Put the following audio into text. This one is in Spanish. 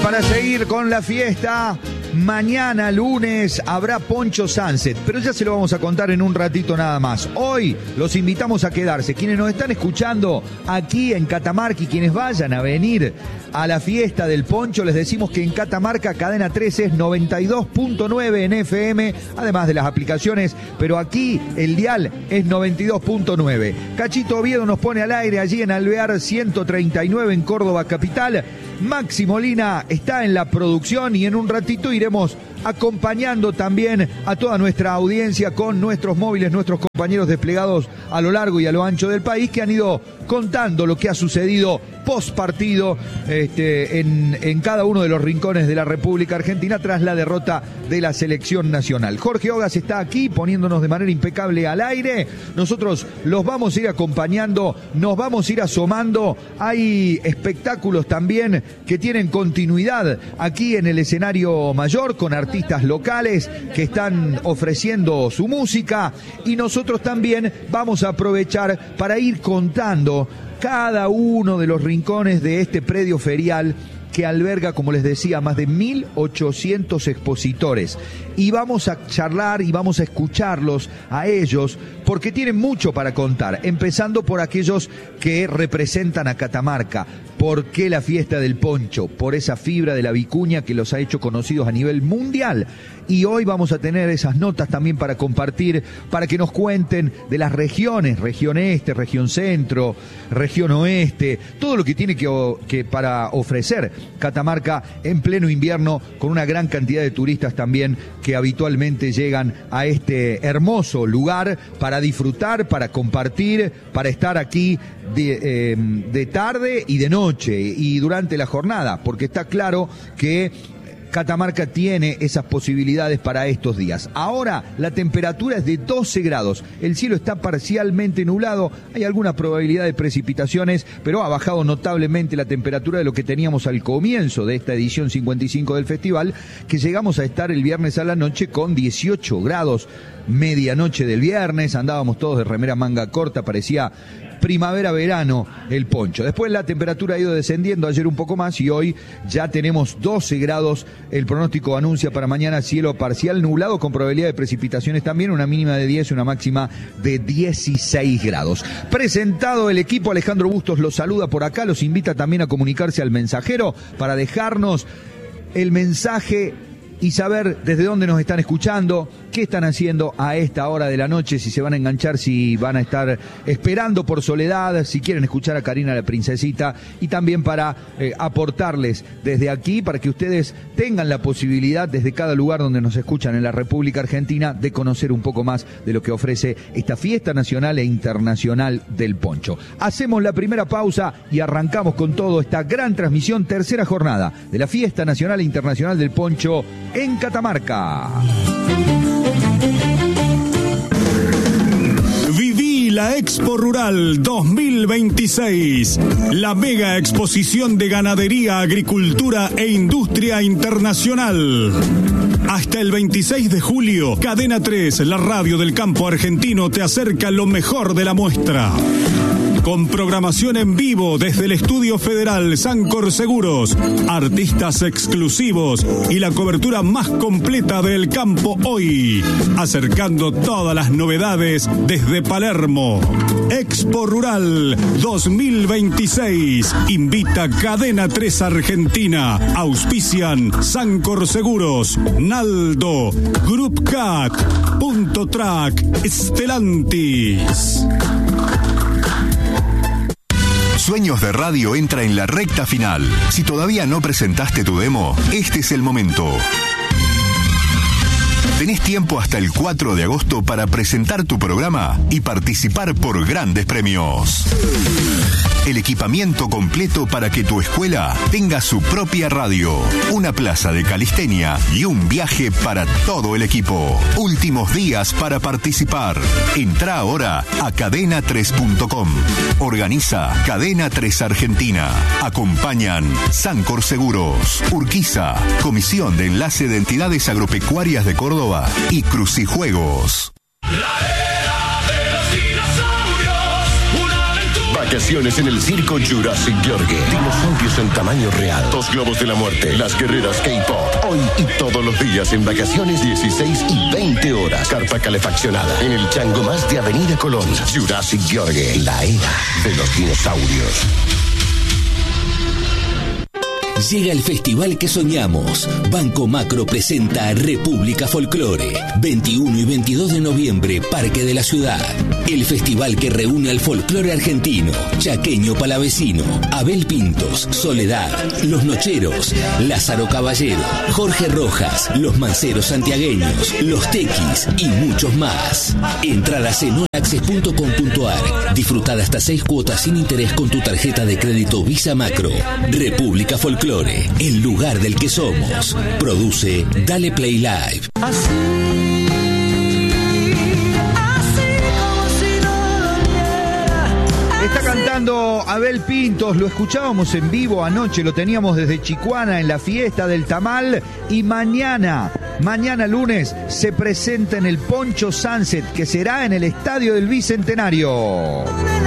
para seguir con la fiesta. Mañana lunes habrá Poncho Sunset, pero ya se lo vamos a contar en un ratito nada más. Hoy los invitamos a quedarse. Quienes nos están escuchando aquí en Catamarca y quienes vayan a venir a la fiesta del Poncho, les decimos que en Catamarca Cadena 3 es 92.9 en FM, además de las aplicaciones, pero aquí el dial es 92.9. Cachito Oviedo nos pone al aire allí en Alvear 139 en Córdoba capital. Maxi Molina está en la producción y en un ratito iremos acompañando también a toda nuestra audiencia con nuestros móviles, nuestros compañeros desplegados a lo largo y a lo ancho del país que han ido contando lo que ha sucedido post partido en cada uno de los rincones de la República Argentina tras la derrota de la selección nacional. Jorge Ogas está aquí poniéndonos de manera impecable al aire. Nosotros los vamos a ir acompañando, nos vamos a ir asomando. Hay espectáculos también que tienen continuidad aquí en el escenario mayor con artistas locales que están ofreciendo su música y nosotros también vamos a aprovechar para ir contando cada uno de los rincones de este predio ferial que alberga, como les decía, más de 1.800 expositores. Y vamos a charlar y vamos a escucharlos a ellos porque tienen mucho para contar, empezando por aquellos que representan a Catamarca. ¿Por qué la fiesta del Poncho? Por esa fibra de la vicuña que los ha hecho conocidos a nivel mundial. Y hoy vamos a tener esas notas también para compartir, para que nos cuenten de las regiones, región este, región centro, región oeste, todo lo que tiene que para ofrecer Catamarca en pleno invierno, con una gran cantidad de turistas también que habitualmente llegan a este hermoso lugar para disfrutar, para compartir, para estar aquí de tarde y de noche y durante la jornada, porque está claro que Catamarca tiene esas posibilidades para estos días. Ahora la temperatura es de 12 grados, el cielo está parcialmente nublado, hay alguna probabilidad de precipitaciones, pero ha bajado notablemente la temperatura de lo que teníamos al comienzo de esta edición 55 del festival, que llegamos a estar el viernes a la noche con 18 grados, medianoche del viernes, andábamos todos de remera manga corta, parecía primavera-verano el Poncho. Después la temperatura ha ido descendiendo, ayer un poco más y hoy ya tenemos 12 grados. El pronóstico anuncia para mañana cielo parcial nublado con probabilidad de precipitaciones también, una mínima de 10 y una máxima de 16 grados. Presentado el equipo, Alejandro Bustos los saluda por acá, los invita también a comunicarse al mensajero para dejarnos el mensaje y saber desde dónde nos están escuchando, qué están haciendo a esta hora de la noche, si se van a enganchar, si van a estar esperando por Soledad, si quieren escuchar a Karina la Princesita, y también para aportarles desde aquí, para que ustedes tengan la posibilidad desde cada lugar donde nos escuchan en la República Argentina de conocer un poco más de lo que ofrece esta fiesta nacional e internacional del Poncho. Hacemos la primera pausa y arrancamos con todo esta gran transmisión, tercera jornada de la fiesta nacional e internacional del Poncho en Catamarca. Viví la Expo Rural 2026, la mega exposición de ganadería, agricultura e industria internacional. Hasta el 26 de julio, Cadena 3, la radio del campo argentino, te acerca lo mejor de la muestra. Con programación en vivo desde el Estudio Federal Sancor Seguros, artistas exclusivos y la cobertura más completa del campo hoy, acercando todas las novedades desde Palermo. Expo Rural 2026, invita Cadena 3 Argentina, auspician Sancor Seguros, Naldo, Group Cat, Punto Track, Stellantis. Sueños de Radio entra en la recta final. Si todavía no presentaste tu demo, este es el momento. Tenés tiempo hasta el 4 de agosto para presentar tu programa y participar por grandes premios. El equipamiento completo para que tu escuela tenga su propia radio, una plaza de calistenia y un viaje para todo el equipo. Últimos días para participar. Entrá ahora a cadena3.com. Organiza Cadena 3 Argentina. Acompañan Sancor Seguros, Urquiza, Comisión de Enlace de Entidades Agropecuarias de Córdoba y Crucijuegos. La era de los dinosaurios, una aventura. vacaciones en el circo Jurassic Yorgue. Dinosaurios en tamaño real. 2 globos de la muerte. Las guerreras K-pop. Hoy y todos los días en vacaciones 16 y 20 horas. Carpa calefaccionada. En el Chango Más de Avenida Colón. Jurassic Yorgue. La era de los dinosaurios. Llega el festival que soñamos. Banco Macro presenta República Folclore. 21 y 22 de noviembre, Parque de la Ciudad. El festival que reúne al folclore argentino, chaqueño palavecino, Abel Pintos, Soledad, Los Nocheros, Lázaro Caballero, Jorge Rojas, Los Manceros Santiagueños, Los Tequis y muchos más. Entradas en olaccess.com.ar. Disfrutar hasta 6 cuotas sin interés con tu tarjeta de crédito Visa Macro. República Folclore. El lugar del que somos. Produce Dale Play Live. Está cantando Abel Pintos, lo escuchábamos en vivo anoche, lo teníamos desde Chicuana en la fiesta del tamal y mañana lunes se presenta en el Poncho Sunset, que será en el Estadio del Bicentenario.